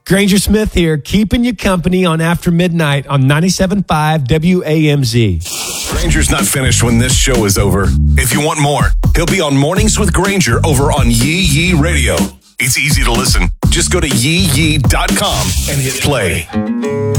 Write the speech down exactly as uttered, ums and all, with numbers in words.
Granger Smith here, keeping you company on After Midnight on ninety-seven point five W A M Z. Granger's not finished when this show is over. If you want more, he'll be on Mornings with Granger over on Yee Yee Radio. It's easy to listen. Just go to yee yee dot com and hit play.